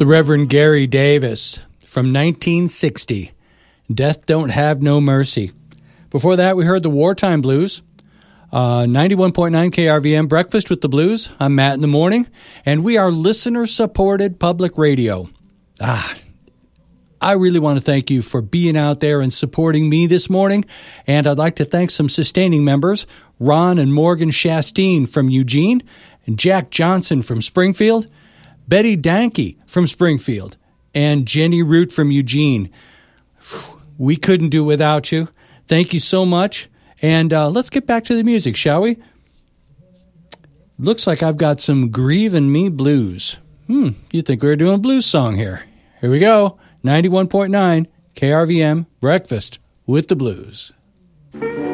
The Reverend Gary Davis from 1960, Death Don't Have No Mercy. Before that, we heard the Wartime Blues, 91.9 KRVM, Breakfast with the Blues. I'm Matt in the morning, and we are listener-supported public radio. I really want to thank you for being out there and supporting me this morning, and I'd like to thank some sustaining members, Ron and Morgan Shastine from Eugene, and Jack Johnson from Springfield, Betty Danke from Springfield, and Jenny Root from Eugene. We couldn't do without you. Thank you so much. And let's get back to the music, shall we? Looks like I've got some Grievin' Me blues. You think we were doing a blues song here. Here we go. 91.9 KRVM, Breakfast with the Blues.